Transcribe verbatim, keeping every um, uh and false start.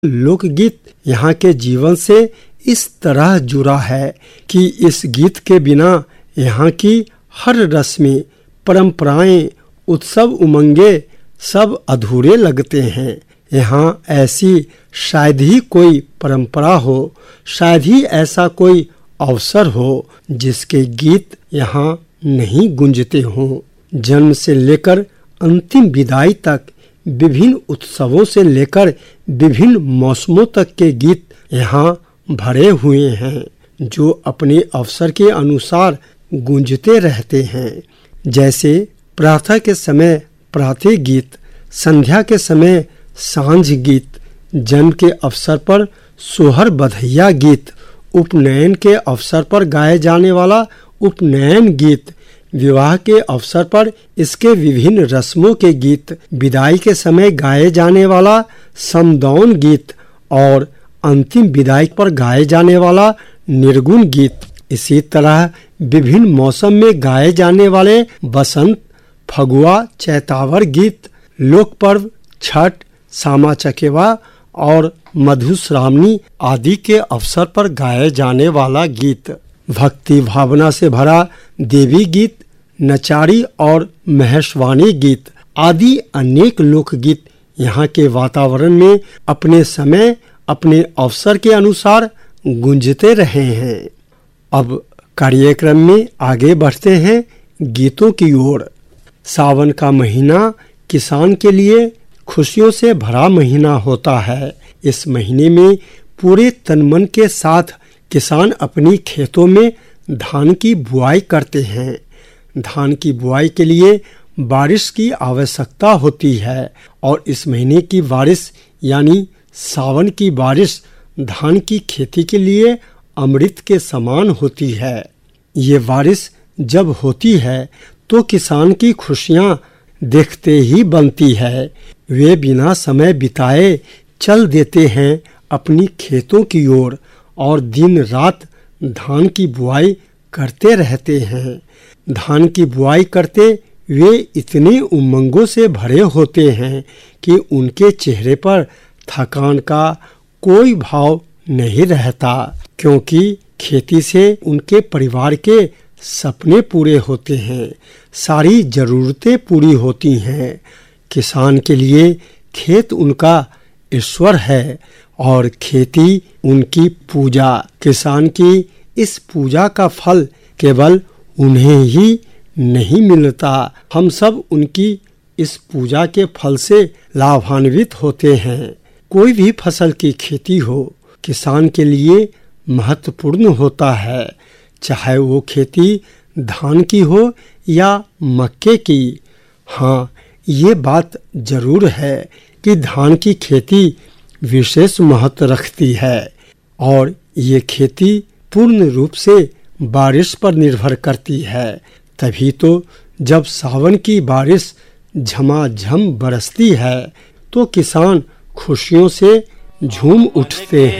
लोकगीत यहाँ के जीवन से इस तरह जुड़ा है कि इस गीत के बिना यहाँ की हर रस्में, परंपराएं, उत्सव उमंगे सब अधूरे लगते हैं। यहाँ ऐसी शायद ही कोई परंपरा हो, शायद ही ऐसा कोई अवसर हो जिसके गीत यहाँ नहीं गूंजते हों। जन्म से लेकर अंतिम विदाई तक, विभिन्न उत्सवों से लेकर विभिन्न मौसमों तक के गीत यहाँ भरे हुए हैं, जो अपने अवसर के अनुसार गूंजते रहते हैं। जैसे प्रातः के समय प्रातः गीत, संध्या के समय सांझ गीत, जन्म के अवसर पर सोहर बधैया गीत, उपनयन के अवसर पर गाए जाने वाला उपनयन गीत, विवाह के अवसर पर इसके विभिन्न रस्मों के गीत, विदाई के समय गाए जाने वाला समदौन गीत और अंतिम विदाई पर गाए जाने वाला निर्गुण गीत। इसी तरह विभिन्न मौसम में गाए जाने वाले बसंत, फगुआ, चैतावर गीत, लोक पर्व, छठ, सामा चकेवा और मधुश्रावणी आदि के अवसर पर गाए जाने वाला गीत, भक्ति भावना से भरा देवी गीत, नचारी और महेशवाणी गीत आदि अनेक लोकगीत यहाँ के वातावरण में अपने समय, अपने अवसर के अनुसार गूंजते रहे हैं। अब कार्यक्रम में आगे बढ़ते हैं गीतों की ओर। सावन का महीना किसान के लिए खुशियों से भरा महीना होता है। इस महीने में पूरे तन मन के साथ किसान अपनी खेतों में धान की बुआई करते हैं। धान की बुआई के लिए बारिश की आवश्यकता होती है और इस महीने की बारिश यानी सावन की बारिश धान की खेती के लिए अमृत के समान होती है। ये बारिश जब होती है तो किसान की खुशियां देखते ही बनती है। वे बिना समय बिताए चल देते हैं अपनी खेतों की ओर और दिन रात धान की बुआई करते रहते हैं। धान की बुआई करते वे इतने उमंगों से भरे होते हैं कि उनके चेहरे पर थकान का कोई भाव नहीं रहता, क्योंकि खेती से उनके परिवार के सपने पूरे होते हैं, सारी जरूरतें पूरी होती हैं। किसान के लिए खेत उनका ईश्वर है और खेती उनकी पूजा। किसान की इस पूजा का फल केवल उन्हें ही नहीं मिलता, हम सब उनकी इस पूजा के फल से लाभान्वित होते हैं। कोई भी फसल की खेती हो, किसान के लिए महत्वपूर्ण होता है, चाहे वो खेती धान की हो या मक्के की। हाँ, ये बात जरूर है कि धान की खेती विशेष महत्व रखती है और ये खेती पूर्ण रूप से बारिश पर निर्भर करती है। तभी तो जब सावन की बारिश झमाझम बरसती है तो किसान खुशियों से झूम उठते हैं।